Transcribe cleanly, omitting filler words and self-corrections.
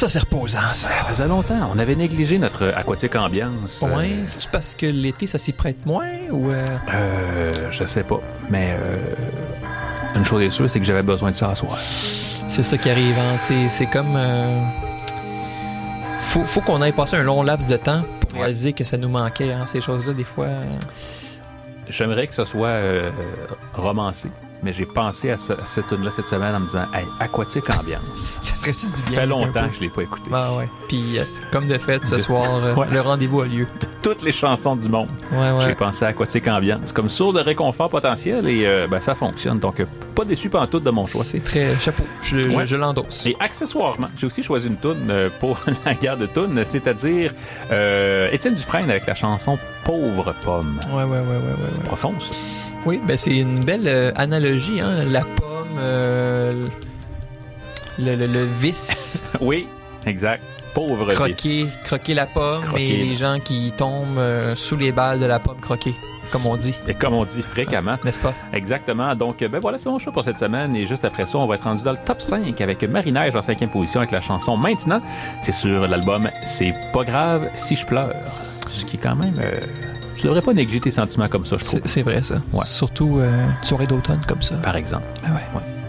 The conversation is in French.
Ça, c'est reposant, ça. Ça faisait longtemps. On avait négligé notre aquatique ambiance. Ouais, c'est parce que l'été, ça s'y prête moins ou... Je sais pas. Mais une chose est sûre, c'est que j'avais besoin de ça à soir. C'est ça qui arrive, hein. C'est comme... Faut qu'on aille passer un long laps de temps pour réaliser que ça nous manquait, hein, ces choses-là, des fois. J'aimerais que ce soit romancé, mais j'ai pensé à cette tune-là cette semaine en me disant « Hey, aquatique ambiance ». Ça ferait-tu du bien? Ça fait longtemps que je l'ai pas écouté. Ah ouais. Puis, comme de fait, ce soir, le rendez-vous a lieu. Toutes les chansons du monde. Ouais. J'ai pensé à aquatique ambiance comme source de réconfort potentiel et ça fonctionne. Donc, pas déçu pantoute de mon choix. C'est très chapeau. Je l'endosse. Et accessoirement, j'ai aussi choisi une toune pour la guerre de tounes, c'est-à-dire Étienne Dufresne avec la chanson Pauvre pomme. Ouais. C'est profond, ça. Oui, ben c'est une belle analogie, hein. La pomme, le vice. Oui, exact. Pauvre vice. Croquer la pomme et les gens qui tombent sous les balles de la pomme croquée, comme on dit. Et comme on dit fréquemment. N'est-ce pas? Exactement. Donc, voilà, c'est mon choix pour cette semaine. Et juste après ça, on va être rendu dans le top 5 avec Marie-Neige en 5e position avec la chanson Maintenant. C'est sur l'album C'est pas grave si je pleure. Ce qui est quand même... tu devrais pas négliger tes sentiments comme ça, je trouve. C'est vrai, ça. Ouais. Surtout une soirée d'automne comme ça. Par exemple. Ah ouais.